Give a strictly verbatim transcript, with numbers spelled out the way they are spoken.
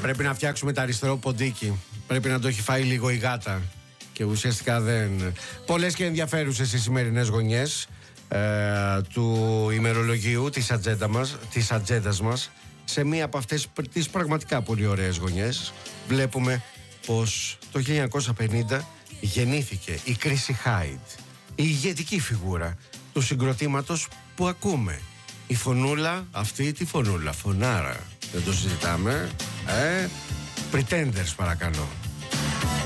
πρέπει να φτιάξουμε το αριστερό ποντίκι. Πρέπει να το έχει φάει λίγο η γάτα. Και ουσιαστικά δεν. Πολλές και ενδιαφέρουσες οι σημερινές γωνιές ε, του ημερολογίου της ατζέντα μας, της ατζέντας μας. Σε μία από αυτές τις πραγματικά πολύ ωραίες γωνιές βλέπουμε πως το χίλια εννιακόσια πενήντα γεννήθηκε η Chrissy Hynde, η ηγετική φιγούρα του συγκροτήματος που ακούμε. Η φωνούλα, αυτή τη φωνούλα, φωνάρα, δεν το συζητάμε. ε, Pretenders, παρακαλώ.